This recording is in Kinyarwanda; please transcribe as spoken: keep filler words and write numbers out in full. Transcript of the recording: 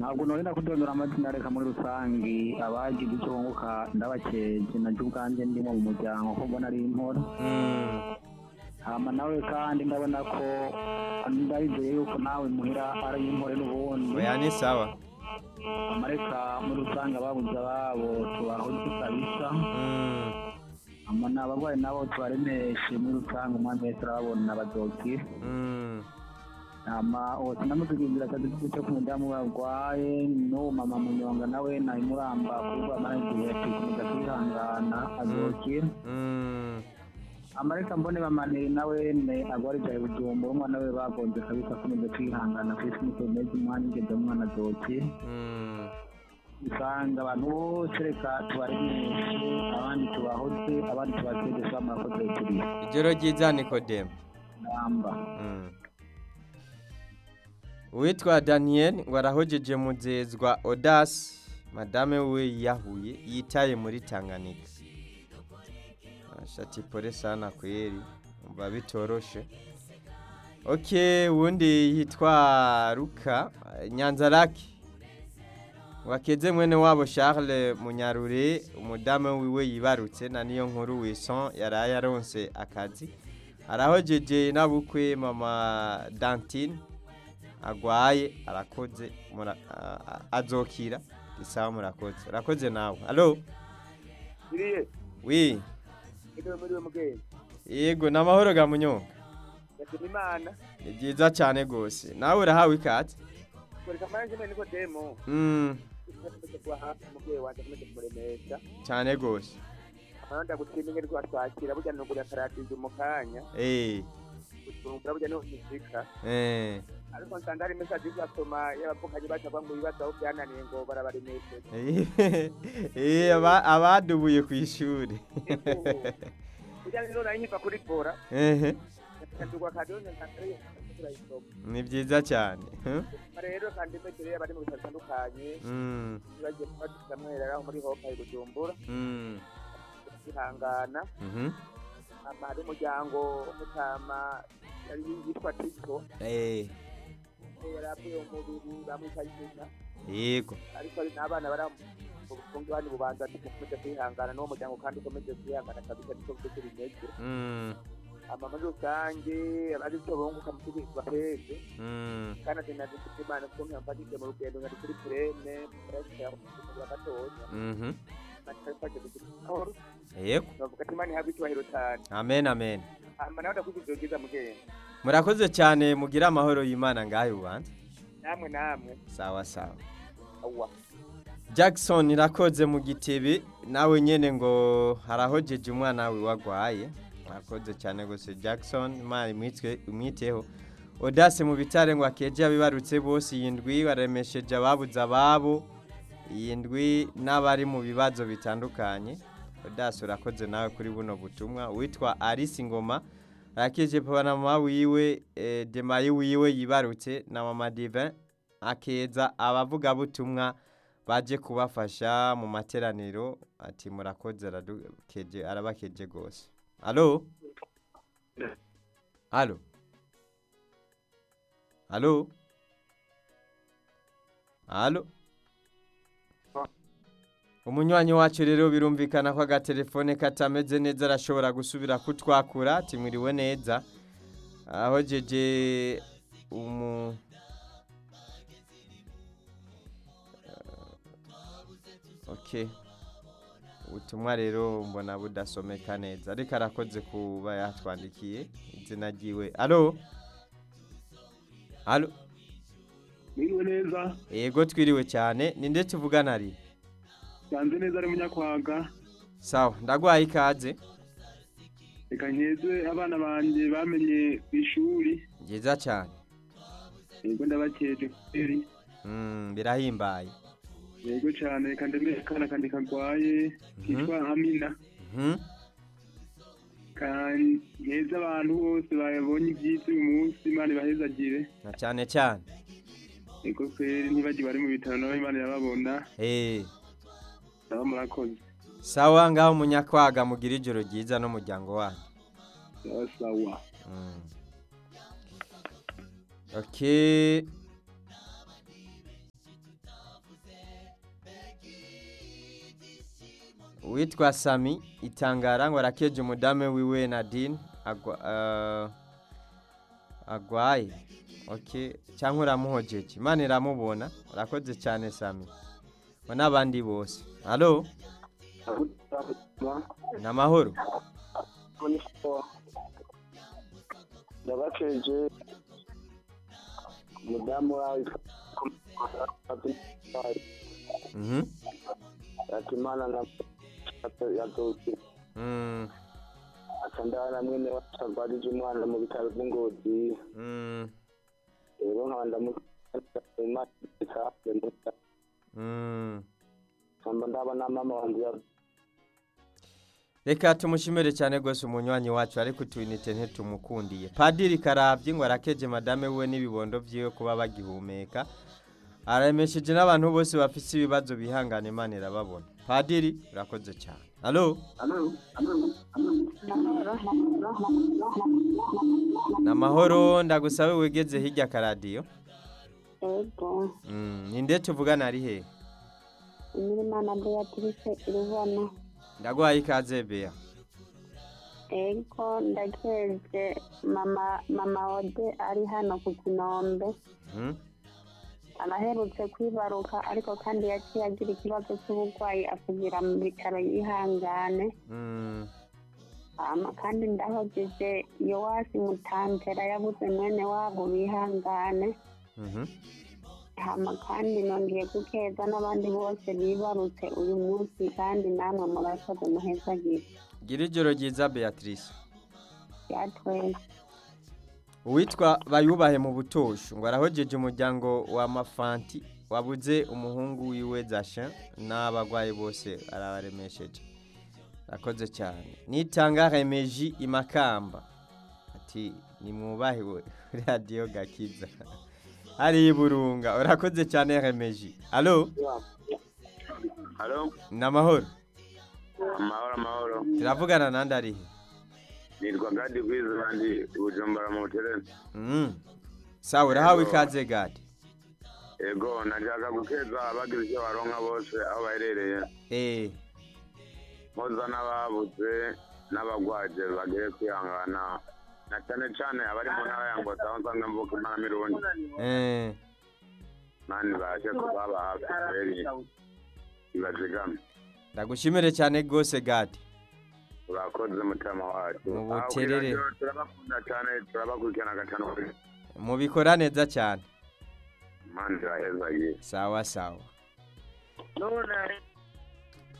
ntabwo norenda kudondora amazina reka muri rusangi abagize icyo bunguka ndabakeje najye ubwanjye ndimo mu muryango ko mbona ari impora hama nawe kandi ndabona ko ndabizeye yuko nawe muhira ari impore n'ubundi oya ni sawa amareka muri rusange ababuze ababo tubahoze kabisa ama n'abarwayi nabo tubaremeshe muri rusange umwami wese arababona bazokira ama ose namutugira akazi cyo kumudamu barwaye no mama munyonga nawe nayi muramba kuba amaragiye tukomeza kwihangana azokira amareka mbone bamanire nawe ne agwari jaye bujumbo umwana we bagonze kabisa kumeze kwihangana kwisi niko meze umwana ngeze umwana azokira usanga abantu bose reka tubaremeshe abandi tubahoze abandi tubateze twamakoze turi ijoro ryiza Nikodemu namba Uwitwa Daniel ngo arahojeje muzezwa Odas madame we yahuye yitaye muri Tanganyika. Ashati pole sana kweli umva bitoroshe. Okay, wundi yitwa Ruka Nyanzaraki. Wakeze mwene wabo Charles Munyarure umudame wiwe yibarutse na niyo nkuru Wilson yaraye aronse akazi. Arahojeje nabukwe mama Dantine agwaye arakoze mura azokira isaha murakoze arakoze nawe allo iriye oui ego muri mugenge yego namahoro ga munyonga yatuma imana ni byiza cyane gose nawe urahawe ikaze kureka manje mwe niko demo mm kwa hafi mugenge wanje kumeze kumuremesha cyane gose abanda gutinda ngeri kwatwakira burya no kuri akaradizo mukanya eh kutumbura burya no nzika eh ariko nsandari message y'asoma y'abavukanye bacava ngo bibaza aho byananiye ngo barabaremeshe eh aba abadubuye ku ishuri burya rero nari nyiva kuri bora eh ndugwa kadone nsandari turayisoma ni byiza cyane rero kandi mekereye abari mu bitandukanye mm bagiye kufatira mwera aho muri hoka y'Ubujumbura mm ihangana mhm amari umuryango mutama yari yitwa Tito eh yaravuye mu mubiri bamwikayisha yego ariko ari nabana bara ubukungu bandi bubanza tukomeze kwihangana no muryango kandi ukomeze kwihangana kabisa niko byo bimeze mm ama muri rusange abari cyo bunguka mu kigwi baheze mm kana tena Imana ko mpambatije mu rugendo ngari kuri prene presse ya gatoya mhm natafate gutoro yego bavuga ati Imana ihabwe icyubahiro cyane amen amen ama nawe ndakuzizogiza mugende murakoze cyane mugira amahoro y'Imana ngayo ubanza namwe namwe sawa sawa awa Jackson irakoze mu gitebe nawe nyene ngo harahojeje umwana we wagwaye murakoze cyane gose Jackson mari mwitwe umwiteho Odase mu bitare ngo akeje abibarutse bose yindwi baremesheje ababuza ababo yindwi n'abari mu bibazo bitandukanye Odase urakoze nawe kuri buno butumwa witwa Alice Ngoma akeje papa na mama wiwe eh, demayi wiwe yibarutse na mama Divin akeza abavuga butumwa baje kubafasha mu materaniro ati murakoze aradukeje arabakeje gose allo allo allo allo Umunywanyi wacu rero birumvikana ko agatelefone katameze neza arashobora gusubira kutwakura ati mwiriwe neza aho jeje umu Okay ubutumwa rero mbona budasomeka neza ariko arakoze kuba yatwandikiye izina ryiwe allo allo Mwiriwe neza yego twiriwe cyane ni nde tuvugana ari Sanze neza ari munyakwaga sawa ndagwaye ikaze reka nkeze abana banje bamenye kwishuri ngiza cyane yego ndabakeje kweri mm birahimbaye yego cyane reka ndemeye kana kandi kagwaye kitwa Amina mhm kandi nkeze abantu bose bayabonye ibyitsi uyu munsi Imana ibahezagire na cyane cyane yego kweri ntibagi bari mu bitaro nawe Imana irababona eh sawa murakoze sawa ngaho munyakwaga mugira ijoro ryiza no muryango wanyu sawa sawa mm. Okay witwa Sami Itangara ngo arakeje umudame wiwe Nadine agwa uh, agwaye okay cyangwa uramuhojeje Imana iramubona urakoze cyane Sami ngo nabandi bose allo namahoro ndabakeje mudamu wawe mhm akimana na yatoki mm akandara mwene wasabadije umwana mu bitaro by'Ingozi mm rero nkanda mu mm samba ndaba na mama wanjye reka tumushimire cyane gose umunywanyi wacu ariko tuinite ntitumukundiye Padiri Karavyi ngo arakeje madame we n'ibibondo byiwe kuba bagihumeka aremesheje n'abantu bose bafise ibibazo bihangana Imana irababona Padiri urakoze cyane allo namahoro ndagusabe wegeze hirya karadiyo ego mm ninde tuvugana ari he Imana Beatrice irubona ndaguhaye ikaze Bea ego ndakeje mama mama Ode ari hano ku Kinombe mhm araherutse kwibaruka ariko kandi yaciye agira ikibazo cy'uburwayi akugira mu bitaro yihangane mm ama kandi ndahojeje Yoasi Mutantera yabuze mwene wabo bihangane mhm hama kandi nongeye gukeza n'abandi bose bibarutse uyu munsi kandi namwe murakoze muhezagira gira ijoro ryiza Beatrice yatwe Uwitwa bayubahe mu butosho ngo arahojeje umuryango wa Mafanti wabuze umuhungu wiwe Zashin n'abagwaye bose arabaremesheje akoze cyane nitanga remeji imakamba ati ni mwubahe radio gakiza hari iburunga urakoze cyane remeji allo Halo namahoro amahoro amahoro turavugana nande ari he nitwa Gadi Kwizandi Bujumbura mu Terene mhm sawa urahawe ikaze Gadi ego najyaga gukeza abagize icyo baronka bose aho baherereye eh moza n'ababuze n'abagwaje bagiye kwihangana na cyane cyane abari mu ntara ya Ngozi aho nsanga mvuka Imana mirundi eh mani baje kubaba hafi kweri ibazigame ndagushimire cyane gose Gadi urakoze mutima wacu mu buterere turabakunda cyane turabakurikirana gatanu mubikora neza cyane mani raheza ye sawa sawa none